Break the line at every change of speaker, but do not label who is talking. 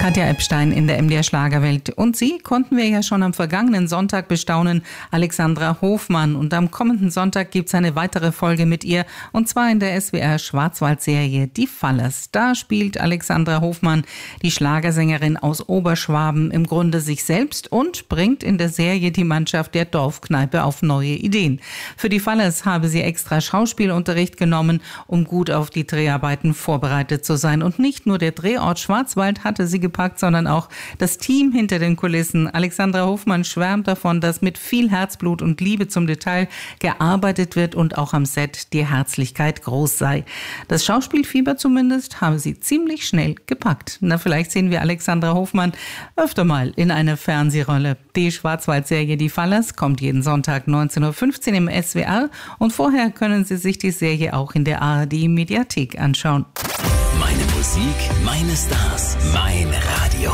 Katja Epstein in der MDR Schlagerwelt. Und sie konnten wir ja schon am vergangenen Sonntag bestaunen, Alexandra Hofmann. Und am kommenden Sonntag gibt's eine weitere Folge mit ihr, und zwar in der SWR Schwarzwald-Serie Die Fallers. Da spielt Alexandra Hofmann, die Schlagersängerin aus Oberschwaben, im Grunde sich selbst und bringt in der Serie die Mannschaft der Dorfkneipe auf neue Ideen. Für Die Fallers habe sie extra Schauspielunterricht genommen, um gut auf die Dreharbeiten vorbereitet zu sein. Und nicht nur der Drehort Schwarzwald hatte sie gepackt, sondern auch das Team hinter den Kulissen. Alexandra Hofmann schwärmt davon, dass mit viel Herzblut und Liebe zum Detail gearbeitet wird und auch am Set die Herzlichkeit groß sei. Das Schauspielfieber zumindest habe sie ziemlich schnell gepackt. Na, vielleicht sehen wir Alexandra Hofmann öfter mal in einer Fernsehrolle. Die Schwarzwald-Serie Die Fallers kommt jeden Sonntag 19.15 Uhr im SWR, und vorher können Sie sich die Serie auch in der ARD-Mediathek anschauen.
Meine Musik, meine Stars, mein Radio.